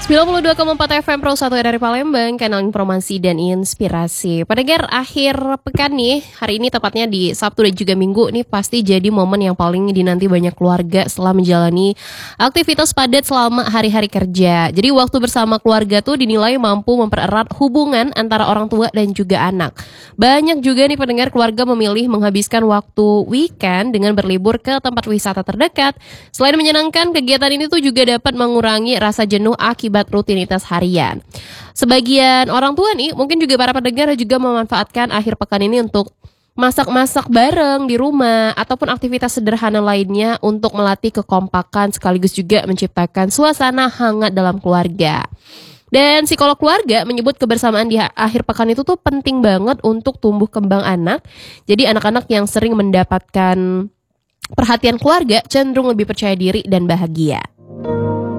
92,4 FM Pro 1 dari Palembang, kanal informasi dan inspirasi. Pendengar, akhir pekan nih, hari ini tepatnya di Sabtu dan juga Minggu nih pasti jadi momen yang paling dinanti banyak keluarga setelah menjalani aktivitas padat selama hari-hari kerja. Jadi waktu bersama keluarga tuh dinilai mampu mempererat hubungan antara orang tua dan juga anak. Banyak juga nih pendengar keluarga memilih menghabiskan waktu weekend dengan berlibur ke tempat wisata terdekat. Selain menyenangkan, kegiatan ini tuh juga dapat mengurangi rasa jenuh akibat rutinitas harian. Sebagian orang tua nih, mungkin juga para pendengar juga memanfaatkan akhir pekan ini untuk masak-masak bareng di rumah ataupun aktivitas sederhana lainnya untuk melatih kekompakan sekaligus juga menciptakan suasana hangat dalam keluarga. Dan psikolog keluarga menyebut kebersamaan di akhir pekan itu tuh penting banget untuk tumbuh kembang anak. Jadi anak-anak yang sering mendapatkan perhatian keluarga cenderung lebih percaya diri dan bahagia.